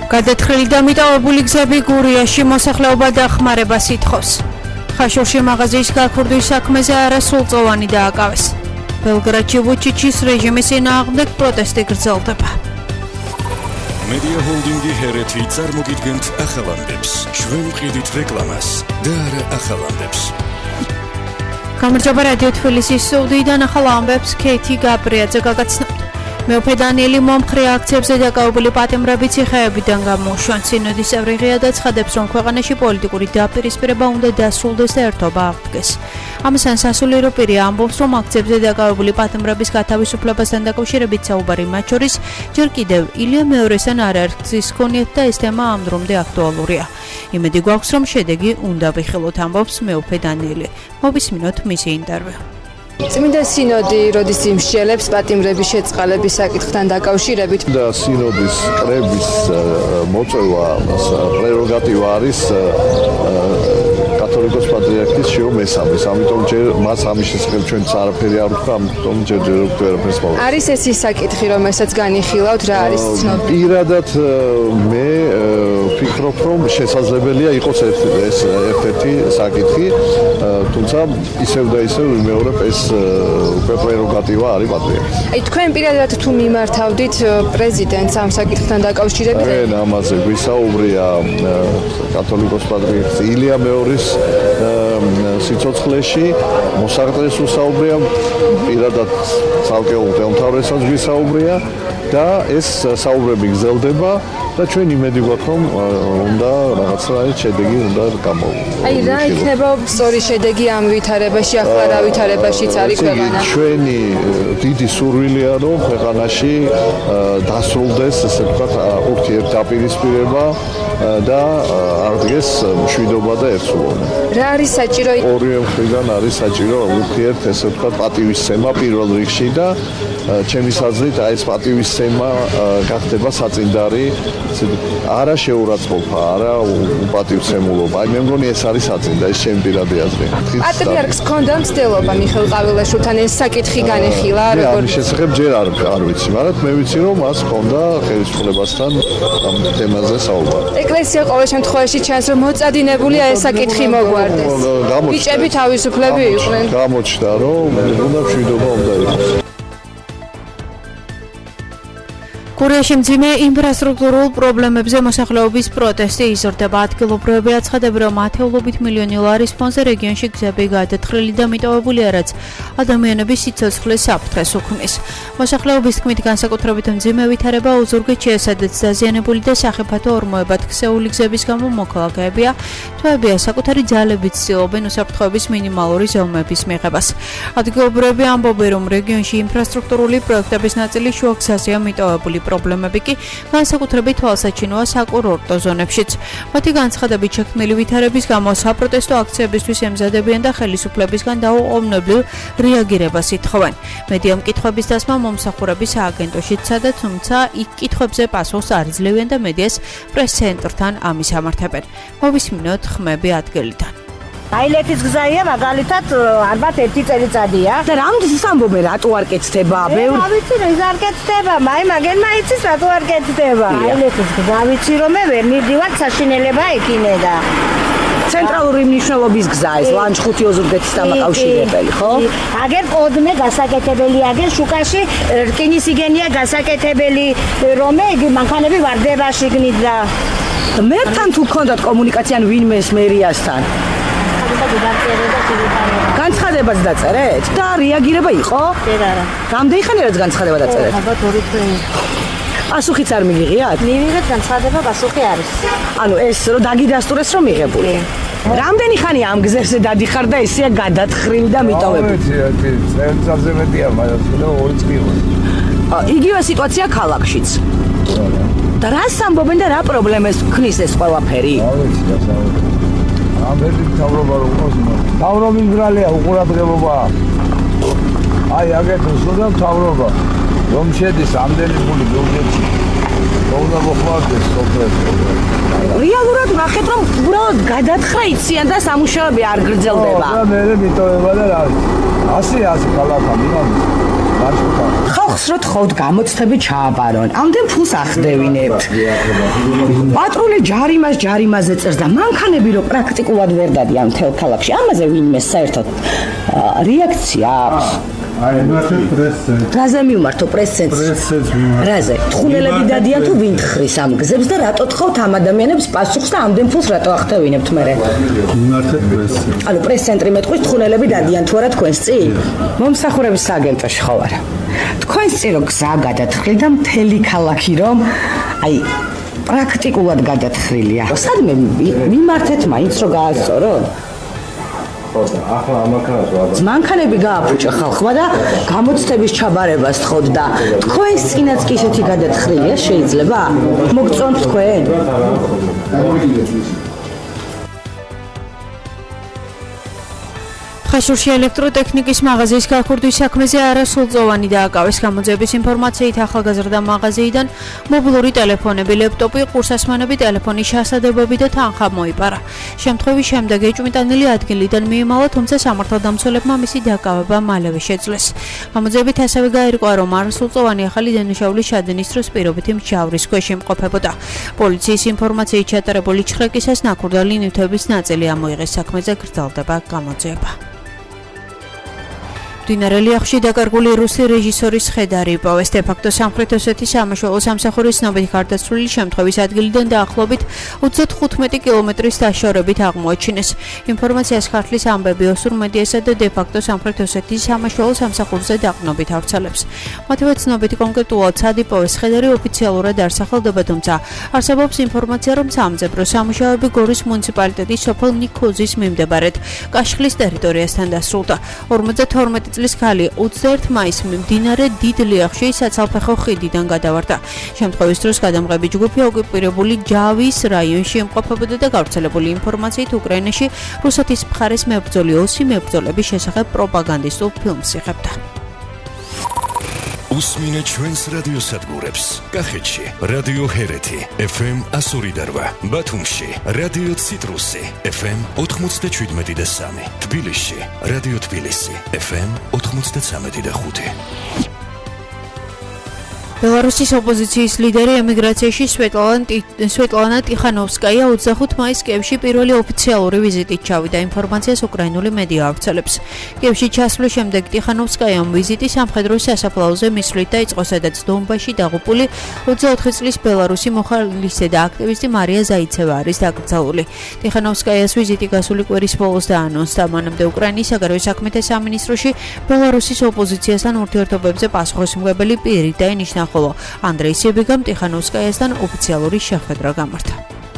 გადათხრილი და მიტოვებული გზები გურიაში მოსახლეობა დახმარებას ითხოვს. ხაშურში მაღაზიის გაქურდვის საქმეზე არასრულწლოვანი დააკავეს. ბელგრადში ვუჩიჩის რეჟიმის წინააღმდეგ პროტესტი გრძელდება. Media Holding-ი ჰერეთი წარმოგიდგენთ ახალამდებს. ჩვენ ვყიდით რეკლამას და არა ახალამდებს. გამარჯობა რადიო თბილისის სტუდიიდან ახალ ამბებს ქეთი გაბრიაძე გაგაცნობთ. მეუფე დანიელი მომხრე აქციებზე დაკავებული პატიმრები ციხეებიდან გამოუშვან. სინოდის წევრი ღია და ცხადებს, რომ ქვეყანაში პოლიტიკური დაპირისპირება უნდა დასრულდეს და ერთობა აღდგეს. ამასთან სასულიერო პირი ამბობს, რომ აქციებზე დაკავებული პატიმრების გათავისუფლებასთან დაკავშირებით საუბარი მათ შორის ჯერ კიდევ ილია მეორესთან არაერთგზის ჰქონიათ და ეს თემა ამ დრომდე აქტუალურია. იმედი გვაქვს, რომ შედეგი უნდა ვიხილოთ, ამბობს მეუფე დანიელი. მოვისმინოთ მისი ინტერვიუ. წმინდა სინოდი როდის იმსჯელებს პატიმრების შეწყალების საკითხთან დაკავშირებით და სინოდის კრების მოწვევა პრეროგატივა არის კათოლიკოს პატრიარქის შიო მესამის, ამიტომ ჯერ მას ამის შესახებ ჩვენც არაფერი არ ვთქვა, ამიტომ ჯერ ვერაფერს მოვიდა. არის ეს ის საკითხი, რომელსაც განიხილავთ, რა არის ცნობილი? პირადად მე ვფიქრობ, რომ შესაძლებელია იყოს ეს ერთ-ერთი საკითხი, თუმცა ისევ და ისევ ვიმეორებ, ეს პრეროგატივა არის პატრიარქის. აი თქვენ პირადად თუ მიმართავდით პრეზიდენტს ამ საკითხთან დაკავშირებით? ჩვენ ამაზე გვისაუბრია კათოლიკოს პატრიარქის ილია მეორის სიცოცხლეში, მოსახლეს უსაუბრია, პირადად ცალკეულ მთავრესას გვისაუბრია და ეს საუბრები გრძელდება და ჩვენ იმედი გვაქვს, რომ უნდა რაღაცნაირად შედეგი უნდა გამოვიდეს. აი რა იქნება სწორი შედეგი ამ ვითარებაში, ახლა რა ვითარებაშიც არის ქვეყანა? ჩვენი დიდი სურვილია, რომ ქვეყანაში დასრულდეს, ესე ვთქვათ, ურთიერთდაპირისპირება და აღდგეს მშვიდობა და ერთსულობა. რა არის საჭირო? ორივე მხრიდან არის საჭირო ურთიერთ, ესე ვთქვათ, პატივისცემა პირველ რიგში და ჩემი აზრით აი ეს პატივისცემა გახდება საწინდარი, არა შეურაცხყოფა, არა უპატივცემულობა. აი მე მგონი ეს არის საწინდა, ეს ჩემი პირადი აზრია. პატრიარქს ჰქონდა მცდელობა მიხეილ ყავილაშვილთან ეს საკითხი განიხილა, როგორ? ამის შესახებ ჯერ არ ვიცი, მაგრამ მე ვიცი, რომ მას ჰქონდა ხელისუფლებასთან ამ თემაზე საუბარი. ეკლესია ყოველ შემთხვევაში ჩანს, რომ მოწადინებულია ეს საკითხი მოგვარდეს. ბიჭები თავისუფლები იყვნენ. გამოჩნდა, რომ უნდა მშვიდობა უნდა იყოს. გურიაში მძიმე ინფრასტრუქტურულ პრობლემებზე მოსახლეობის პროტესტი იზრდება. ადგილობრივები აცხადებენ, რომ ათეულობით მილიონი ლარის ფონზე რეგიონში გზები გადათხრილი და მიტოვებული არაც ადამიანების სიცოცხლის საფრთხეს უქმნის. მოსახლეობის თქმით, განსაკუთრებით მძიმე ვითარება ოზურგეთშია, სადაც დაზიანებული და სახიფათო ორმოებად ქსეული გზების გამო მოქალაქეებია თვეებია საკუთარი ძალებით ცდილობენ უსაფრთხოების მინიმალური ზომების მიღებას. ადგილობრივები ამბობენ, რომ რეგიონში ინფრასტრუქტურული პროექტების ნაწილი შუა გზაზეა მიტოვებული. პრობლემები კი განსაკუთრებით თვალსაჩინოა საკურორტო ზონებშიც. მათი განცხადებით, შექმნილი ვითარების გამო საპროტესტო აქციებისთვის ემზადებიან და ხელისუფლებისგან დაუყოვნებლივ რეაგირებას ითხოვენ. მედიამ კითხვების დასმა მომსახურების სააგენტოშიც სცადა, თუმცა იქ კითხვებზე პასუხს არ იძლევიან და მედიას პრეს-ცენტრთან ამის ამართებენ. მოვისმინოთ ხმები ადგილიდან. აილეთის გზაა მაგალითად ალბათ 1 წელიწადია და რამდენს ამბობენ რატო არ კეთდება? ბევრი ვიცი რომ ის არ კეთდება, მაგენ მაიცის რატო არ კეთდება. აილეთის გზა ვიცი რომ მე ვერ მივდივარ საშინელება ეკინე და ცენტრალური მნიშვნელობის გზა ეს ლანჩხუთი ოზურგეთის დამაკავშირებელი, ხო? აგერ პოდმე გასაკეთებელი, აგერ შუკაში რკინისიგენია გასაკეთებელი, რომე იგი მანქანები ვარდებაში გნიდა. მერთან თუ გქონდათ კომუნიკაცია ან ვინმეს მერიასთან? განცხადებაც დაწერეთ და რეაგირება იყო? არა. რამდენი ხანი რაც განცხადება დაწერეთ? ალბათ 2 თვე. პასუხიც არ მიგიღიათ? მივიღეთ განცხადება, პასუხი არის. ანუ ეს რომ დაგიდასტურეს რომ მიღებული. რამდენი ხანი ამ გზებზე დადიხარ და ესეა გადათხრილი და მიტოვებული? წელიწადზე მეტია, მაგრამ 2 წელი. იგივე სიტუაცია ქალაქშიც. და რას ამბობენ და რა პრობლემას ქნის ეს ყველაფერი? ამ ერთი მთავრობა რომ ყავს, მთავრობი მგრალია უყურადღებობა. აი აგეთო სულ მთავრობა რომ შედის ამდენი ფული ბიუჯეტში. უნდა მოხმარდეს სოფლებში. რეალურად ნახეთ რომ უბრალოდ გადათხრა იციან და სამუშაოები არ გრძელდება. და მე მიტოვება და რა. 100 ქალაქა მიგონი. ხალხ ახსროთ ხოვთ გამოცდები ჩააბარონ. ამდენ ფულს ახდევინებთ. პატრული ჯარიმაზე წერს და მანქანები რო პრაქტიკულად ვერ დადიან მთელ ქალაქში. ამაზე ვინმე საერთოდ რეაქცია აქვს. აი, მართლა პრესცენტრი. რაზე მიმართო პრესცენტრი? რაზე? თხუნელები დადიან თუ ვინ თხრის ამ გზებს და რატო თხოვთ ამ ადამიანებს პასუხს და ამდენ ფულს რატო ახდევინებთ მერე? მართლა პრესცენტრი. ანუ პრესცენტრი მეტყვის თხუნელები დადიან თუ არა თქვენს წინ? მომსახურების სააგენტოში ხო არა? თქვენს წინ რო გზა გადათხრილი და მთელი ქალაქი რომ აი პრაქტიკულად გადათხრილია. სადმე მიმართეთ მაინც რო გაასწოროთ? ახლა ამაკაც მანქანები გააფუჭა ხალხმა და გამოცდების ჩაბარებას თხოვთ და თქვენს წინაც კი ისეთი გადათხრილია შეიძლება? მოგწონთ თქვენ? ხაშურში ელექტროტექნიკის მაღაზიის გაქურთვის საქმეზე არასრულწლოვანი დააკავეს. გამოძიების ინფორმაციით ახალგაზრდა მაღაზიიდან მობილური ტელეფონები, ლეპტოპი, ყურსასმენები, ტელეფონის შესაძლებები და თანხა მოიპარა. შემთხვევის შემდეგ ეჭვმიტანილი ადგილიდან მიემალა, თუმცა სამართალდამცველებმა მისი დაკავება მალევე შეძლეს. გამოძიებით ასევე გაირკვა, რომ არასრულწლოვანი ახალი დანაშაულის ჩადენის დროს პირობითი მჟავრის ქვეშ იმყოფებოდა. პოლიციის ინფორმაციით ჩატარებული ჩხრეკისას ნაკურდალი ნივთების ნაწილი ამოიღეს. საქმეზე გრძელდება გამოძიება. მდინარე ლიახში დაკარგული რუსი რეჟისორის ხედარი იპოვეს. დე-ფაქტო სამხრეთ ოსეთის სამაშველო სამსახურის ცნობით გარდაცვლილი შემთხვევის ადგილიდან დაახლოებით 35 კილომეტრის დაშორებით აღმოაჩინეს. ინფორმაციას ქართლის ამბები ოსურ მედიასა და დე-ფაქტო სამხრეთ ოსეთის სამაშველო სამსახურზე დაყრდნობით ავრცელებს. მათივე ცნობით კონკრეტულად სად იპოვეს ხედარი ოფიციალურად არ სახელდება, თუმცა არსებობს ინფორმაცია, რომ სამძებრო სამუშაოები გორის მუნიციპალიტეტის სოფელ ნიქოზის მიმდებარედ კაშხლის ტერიტორიასთან დასრულდა. 52 წლის ქალი 21 მაისს მდინარე დიდ ლიახში საცალფეხო ხიდიდან გადავარდა. შემთხვევის დროს გადამღები ჯგუფი ოკუპირებული ჯავის რაიონში იმყოფებოდა და გავრცელებული ინფორმაციით უკრაინაში რუსეთის მხარეს მებრძოლი ოსი მებრძოლების შესახებ პროპაგანდისტულ ფილმს იღებდა. უსმინე ჩვენს რადიოსადგურებს. კახეთში რადიო ჰერეთი FM 102, ბათუმში რადიო ციტრუსი FM 97.3, თბილისში რადიო თბილისი FM 93.5. ბელარუსის ოპოზიციის ლიდერი ემიგრაციაში სვეტლანა ტიხანოვსკაია 25 მაისს კიევში პირველი ოფიციალური ვიზიტით ჩავიდა. ინფორმაციას უკრაინული მედია ავრცელებს. კიევში ჩასვლის შემდეგ ტიხანოვსკაიამ ვიზიტი სამხედრო სასაფლაოზე მისვლით დაიწყო, სადაც დონბასში დაღუპული 24 წლის ბელარუსი მოხალისე და აქტივისტი მარია ზაიცევა არის დაკრძალული. ტიხანოვსკაიას ვიზიტი გასული კვირის ბოლოს დაანონსდა. მანამდე უკრაინის საგარეო საქმეთა სამინისტროში ბელარუსის ოპოზიციასთან ურთიერთობებზე პასუხისმგებელი პირი დაინიშნა, ხოლო ანდრეი სიბიგამ ტიხანოვსკაიასთან ოფიციალური შეხვედრა გამართა.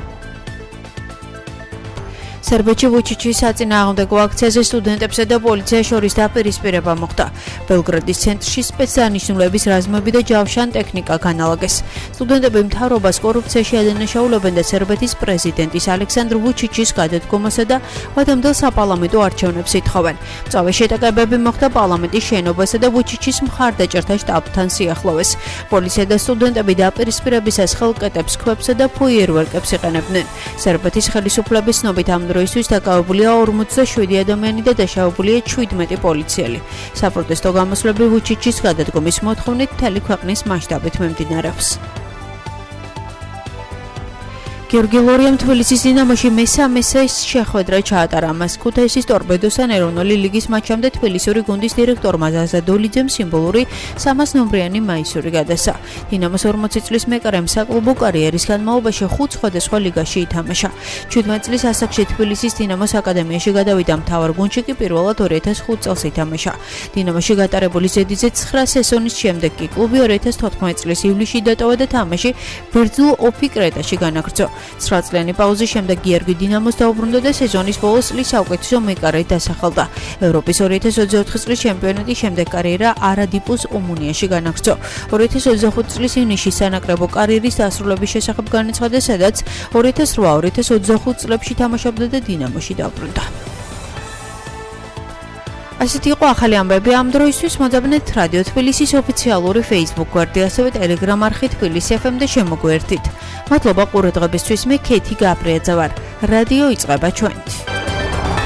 სერბეთში ვუჩიჩის საწინააღმდეგო აქციაზე სტუდენტებსა და პოლიციას შორის დაპირისპირება მოხდა. ბელგრადის ცენტრში სპეცდანიშნულების რაზმები და ჯავშან ტექნიკა განალაგეს. სტუდენტები მთავრობას კორუფციაში ადანაშაულებენ და სერბეთის პრეზიდენტის ალექსანდრ ვუჩიჩის გადადგომასა და ვადამდელ საპარლამენტო არჩევნებს ითხოვენ. მწვავე შეტაკებები მოხდა პარლამენტის შენობასა და ვუჩიჩის მხარდაჭერთა შტაბთან სიახლოვეს. პოლიცია და სტუდენტები დაპირისპირებისას ხელკეტებს, ქვებსა და ფოიერვერკებს იყენებდნენ. სერბეთის ხელისუფლების ცნობით ამ დროისთვის დაკავებულია 47 ადამიანი და დაშავებულია 17 პოლიციელი. საპროტესტო გამოსვლები ვუჩიჩის გადადგომის მოთხოვნით მთელი ქვეყნის მასშტაბით მიმდინარეობს. გიორგი ლორიამ თბილისის დინამოში მესამე შეხვედრა ჩაატარა. მას ქუთაისის ტორპედოსთან ეროვნული ლიგის მატჩამდე თბილისური გუნდის დირექტორმა ზაზა დოლიძემ სიმბოლური 300 ნომრიანი მაისური გადასცა. დინამოს 40 წლის მეკარემ საკლუბო კარიერის განმავლობაში 5 სხვადასხვა ლიგაში ითამაშა. 17 წლის ასაკში თბილისის დინამოს აკადემიაში გადავიდა, მთავარ გუნდში კი პირველად 2005 წელს ითამაშა. დინამოში გატარებული ზედიზედ 9 სეზონის შემდეგ კი კლუბი 2014 წლის ივლისში დატოვა და თამაში ბერძნულ ოფი კრეტაში განაგრძო. 9 წლიანი პაუზის შემდეგ გიორგი დინამოს დაუბრუნდა და სეზონის ბოლოს წლის საუკეთესო მეკარედ დასახელდა. ევროპის 2024 წლის ჩემპიონატის შემდეგ კარიერა არადიპოს ომუნიაში განაგრძო. 2025 წლის ივნისში სანაკრებო კარიერის დასრულების შესახებ განაცხადა, სადაც 2008-2025 წლებში თამაშობდა და დინამოში დაუბრუნდა. ასეთი იყო ახალი ამბები ამ დროისთვის. მოძებნეთ რადიო თბილისის ოფიციალური Facebook გვერდი, ასევე Telegram არხი თბილისი FM და შემოგვერთით. მადლობა ყურადღებისთვის. მე ქეთი გაბრიაძე ვარ. რადიო იწყება ჩვენით.